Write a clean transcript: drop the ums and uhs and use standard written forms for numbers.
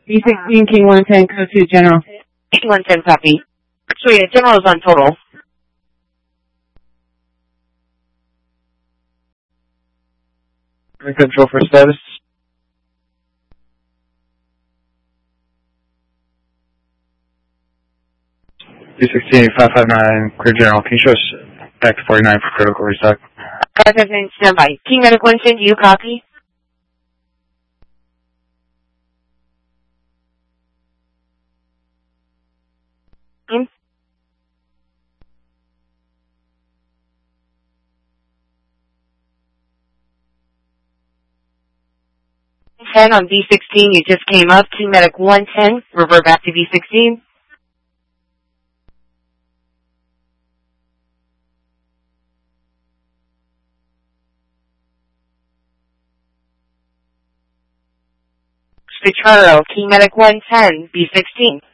B16, King 110, code 2, General. King 110, copy. So yeah, General is on total. Control for status. B16, 559, clear General. Can you show us back to 49 for critical restock? 559, standby. King Medic 110, do you copy? Ten on B16, you just came up. King Medic 110, revert back to B16. Charro, King Medic 110, B16.